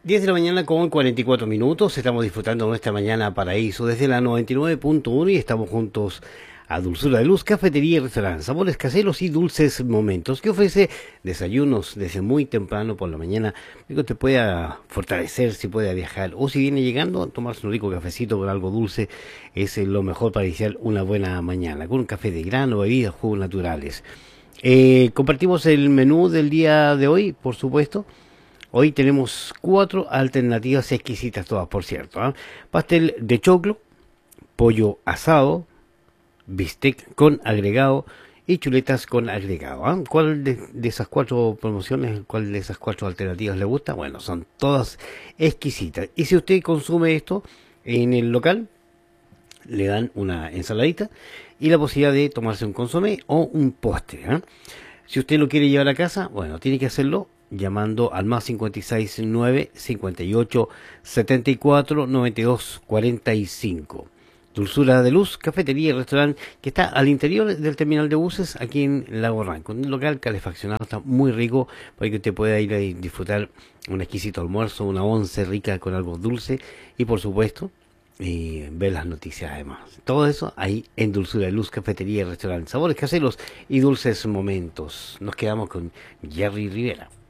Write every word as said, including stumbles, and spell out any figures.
diez de la mañana con cuarenta y cuatro minutos, estamos disfrutando nuestra mañana paraíso desde la noventa y nueve punto uno y estamos juntos a Dulzura de Luz, cafetería y restaurante, sabores caseros y dulces momentos, que ofrece desayunos desde muy temprano por la mañana, que te pueda fortalecer si puede viajar, o si viene llegando, tomarse un rico cafecito con algo dulce, es lo mejor para iniciar una buena mañana, con un café de grano, bebidas, jugos naturales. Eh, compartimos el menú del día de hoy, por supuesto. Hoy tenemos cuatro alternativas exquisitas todas, por cierto. ¿eh? Pastel de choclo, pollo asado, bistec con agregado y chuletas con agregado. ¿eh? ¿Cuál de, de esas cuatro promociones, cuál de esas cuatro alternativas le gusta? Bueno, son todas exquisitas. Y si usted consume esto en el local, le dan una ensaladita y la posibilidad de tomarse un consomé o un postre. ¿eh? Si usted lo quiere llevar a casa, bueno, tiene que hacerlo llamando al más cincuenta y seis nueve, cincuenta y ocho, setenta y cuatro, noventa y dos, cuarenta y cinco. Dulzura de Luz, cafetería y restaurante que está al interior del terminal de buses aquí en Lago Ranco. Un local calefaccionado, está muy rico para que usted pueda ir a disfrutar un exquisito almuerzo, una once rica con algo dulce y por supuesto y ver las noticias además. Todo eso ahí en Dulzura de Luz, cafetería y restaurante. Sabores caseros y dulces momentos. Nos quedamos con Jerry Rivera.